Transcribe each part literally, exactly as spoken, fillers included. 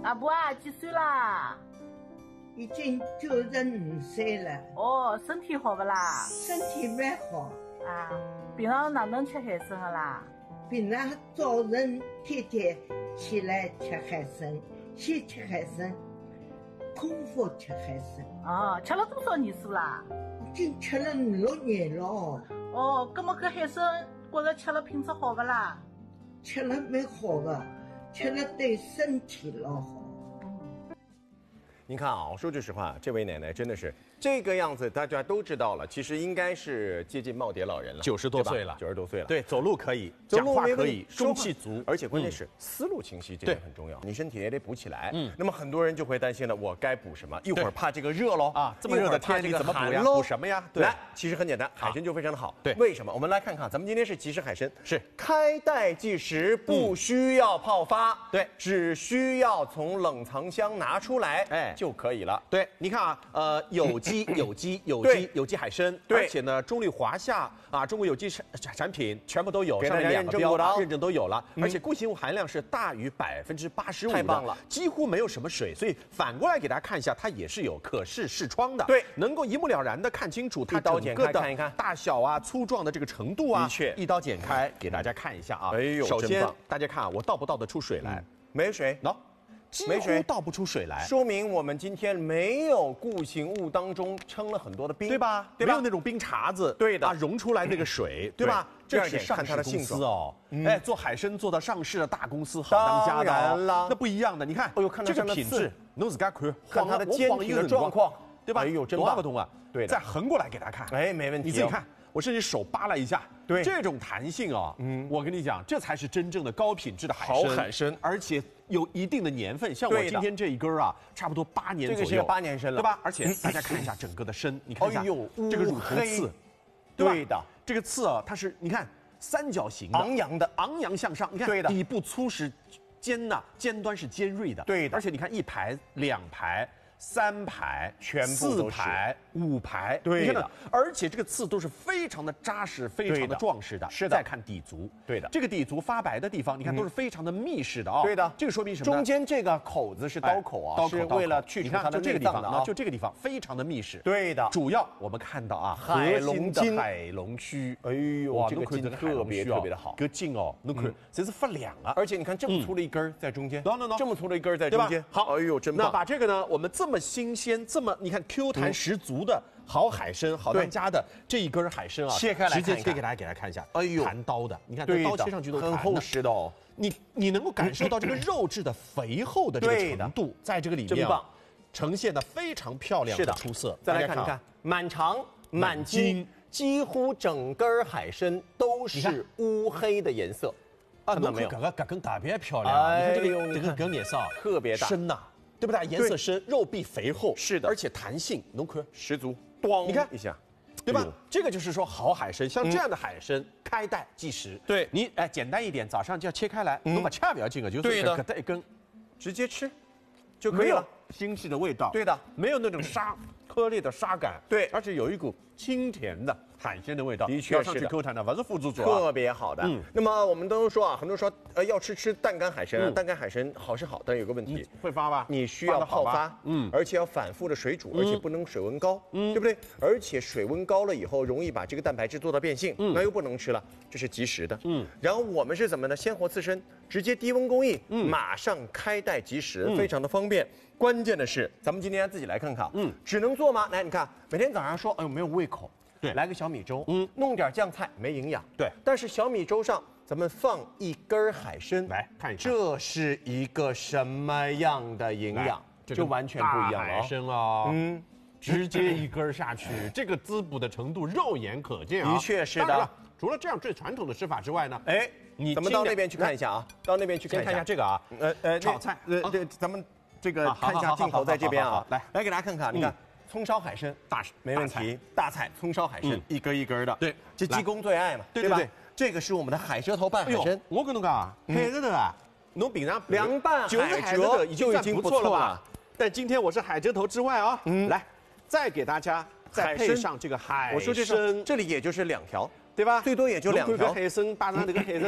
阿婆啊，几岁啦？ 已经九十五岁了。 哦，身体好不啦？ 身体蛮好。 啊，平常哪能吃海参的啦？ 平常早晨天天起来吃海参，先吃海参，空腹吃海参。 哦，吃了多少年数啦？ 已经吃了五六年了。 哦，那么搿海参觉着吃了品质好不啦？ 吃了蛮好的，吃了对身体老好。 您看啊，我说句实话，这位奶奶真的是这个样子，大家都知道了。其实应该是接近耄耋老人了， 九十多岁了， 九十多岁了。 对，走路可以， 走讲话路没问题可以，中气足， 而且关键是思路清晰，这点很重要。你身体也得补起来。 嗯， 那么很多人就会担心了，我该补什么？一会儿怕这个热喽啊，这么热的天你怎么补呀？补什么呀？对， 来，其实很简单，海参就非常的好。 对， 为什么？我们来看看，咱们今天是即食海参， 是开袋即食，不需要泡发。 对， 只需要从冷藏箱拿出来， 哎， 就可以了。 对，你看啊，呃，有机、有机、有机、有机海参， 对， 而且呢，中绿华夏啊，中国有机产产品全部都有，上面两个认标的认证都有了，而且固形物含量是大于百分之八十五， 太棒了， 几乎没有什么水，所以反过来给大家看一下，它也是有可视视窗的， 对， 能够一目了然的看清楚它整个的大小啊、粗壮的这个程度啊， 的确， 一刀剪开给大家看一下啊。 哎呦， 首先大家看我倒不倒得出水来？ 没水， 喏。几乎倒不出水来， 说明我们今天没有固形物当中撑了很多的冰， 对吧？ 对吧？ 没有那种冰碴子， 对的， 啊，溶出来那个水，对吧？ 这是上市公司哦， 嗯、 哎，做海参做到上市的大公司，好当家的、哦。 当然了， 那不一样的，你看， 哎呦，看这个品质，侬自家看， 看它的坚体的状况， 对吧？ 哎呦，真棒不懂啊？ 对的， 再横过来给大家看， 哎，没问题、哦， 你自己看。我甚至手扒了一下， 对这种弹性啊、哦，嗯，我跟你讲，这才是真正的高品质的海参， 好海参， 而且有一定的年份。像我今天这一根啊，差不多八年左右， 这个是八年参了， 对吧？而且大家看一下整个的身，你看一下， 哎呦， 这个乳头刺， 对的， 这个刺啊，它是你看三角形的， 昂扬的， 昂扬向上，你看， 对的， 底部粗实，尖呐，尖端是尖锐的， 对的， 而且你看一排、两排。三排、 全部四排、五排， 对的， 而且这个刺都是非常的扎实、非常的壮实的。 是的， 再看底足， 对的， 这个底足发白的地方，你看都是非常的密实的啊。 对的， 这个说明什么？ 中间这个口子是刀口啊，是为了去除它的内脏的啊， 就这个地方非常的密实。 对的， 主要我们看到啊， 海龙筋、 海龙须， 哎呦，这个筋特别特别的好， 个筋哦，侬看这是发亮啊， 而且你看这么粗的一根在中间， 喏喏喏， 这么粗的一根在中间， 好， 哎呦，真棒。 那把这个呢，我们这么新鲜。这么你看 Q 弹十足的好海参，好当家的这一根海参啊， 切开来直接切给大家给大家看一下， 哎呦， 弹刀的，你看这刀切上去都很厚实的哦， 你你能够感受到这个肉质的肥厚的这个程度，在这个里面真棒， 呈现的非常漂亮的出色。 再来看看，满长满筋，几乎整根海参都是乌黑的颜色， 啊， 看到没有？ 这个这根特别漂亮，你看这个这个这个颜色特别大， 深呐。对不对？颜色深，肉壁肥厚， 是的， 而且弹性，侬看十足，咣， 你看一下， 对吧？这个就是说好海参，像这样的海参，开袋即食。 对你哎，简单一点，早上就要切开来，侬把恰不要紧个，就是对的， 给它一根， 直接吃就可以了， 腥气的味道， 对的， 没有那种沙颗粒的沙感， 对， 而且有一股清甜的海鲜的味道， 的确是的，口感的，不是副主特别好的。嗯，那么我们都说啊，很多人说呃要吃吃淡干海参啊，淡干海参好是好，但有个问题， 会发吧？ 你需要泡发，嗯，而且要反复的水煮，而且不能水温高，嗯，对不对？而且水温高了以后，容易把这个蛋白质做到变性，那又不能吃了，这是即食的，嗯。然后我们是怎么呢？鲜活刺身，直接低温工艺，马上开袋即食，非常的方便。关键的是，咱们今天自己来看看，嗯，只能做吗？来，你看，每天早上说，哎呦没有胃口， 对， 来个小米粥，嗯，弄点酱菜，没营养， 对。 但是小米粥上咱们放一根海参， 来看一下， 这是一个什么样的营养？就完全不一样了。 海参啊，嗯，直接一根下去，这个滋补的程度肉眼可见啊， 的确是的。 除了这样最传统的吃法之外呢， 哎，你咱们到那边去看一下啊，到那边去看一下这个啊， 呃呃， 炒菜， 呃对，咱们。这个看一下镜头在这边啊， 来来给大家看看，你看葱烧海参大没问题，大菜葱烧海参一根一根的， 对， 这济公最爱嘛，对吧？这个是我们的海蜇头拌海参， 我跟侬讲啊，海蜇头啊，侬平常凉拌就是海蜇头就已经不错了吧？但今天我是海蜇头之外啊，嗯，来再给大家再配上这个海参， 我说这是这里也就是两条，对吧？最多也就两条海参搭上这个海蜇头，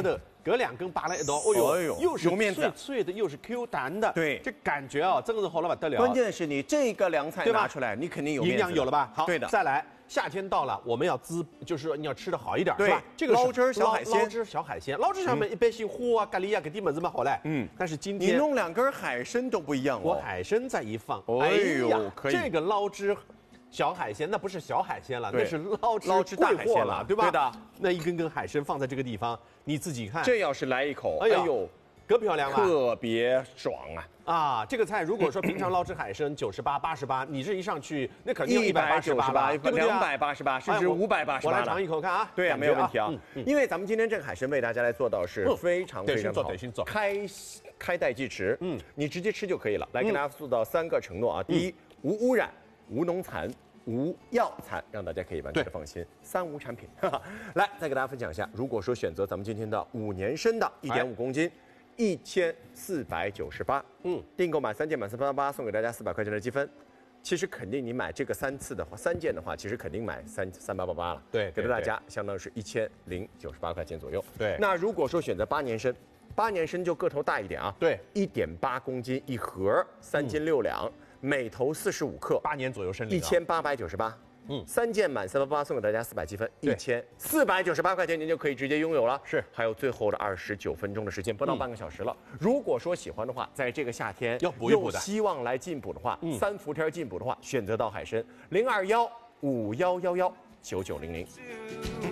隔两根拔了一刀，哦呦， 哎呦又是有面子脆脆的，又是 Q 弹的， 对这感觉啊，真的是好了不得了。 关键是你这个凉菜对吧拿出来，你肯定有面营子养有了吧？好， 对的。 再来，夏天到了，我们要滋，就是说你要吃的好一点， 对是吧？这个是捞汁儿小海鲜捞捞汁儿小海鲜，捞汁小海鲜一般性货啊、咖喱啊，给地么子嘛好嘞。 嗯但是今你天弄两根海参都不一样我哦。 海参再一放， 哎呦呀可以这个捞汁小海鲜那不是小海鲜了， 对那是捞汁捞汁大贵货海鲜了对吧？ 对的。 那一根根海参放在这个地方，你自己看， 这要是来一口，哎哎呦呦， 可漂亮了。 特别爽啊！ 啊，这个菜如果说平常捞汁海参九十八、八十八，你这一上去，那肯定一一百八十八了，对不对两啊？ 百八十八，甚至哎我五百八十我来八了。 尝一口看啊。 对呀， 感觉没有问题啊嗯嗯， 因为咱们今天这个海参为大家来做到是嗯非常非常好得心做， 开开袋即食， 嗯嗯，你直接吃就可以了。来跟嗯大家做到三个承诺啊，第一，无污染、无农残、无药残，让大家可以完全的放心。三无产品，哈哈。来再给大家分享一下，如果说选择咱们今天的五年参的一点五公斤。一千四百九十八， 嗯， 订购满三件满四八八，送给大家四百块钱的积分。其实肯定你买这个三次的话，三件的话，其实肯定买三三八八八了。 对给到大家相当是一千零九十八块钱左右。 对那如果说选择八年参，八年参就个头大一点啊。 对， 一点八公斤一盒，三斤六两，每头四十五克， 八年左右生理的啊一千八百九十八。 嗯三件满三八八送给大家四百积分，一对千四百九十八块钱您就可以直接拥有了。 是还有最后的二十九分钟的时间，不到半个小时了。如果说喜欢的话，在这个夏天要补一补的又希望来进补的话， 嗯三伏天进补的话，选择到海参零二幺五幺幺幺九九零零。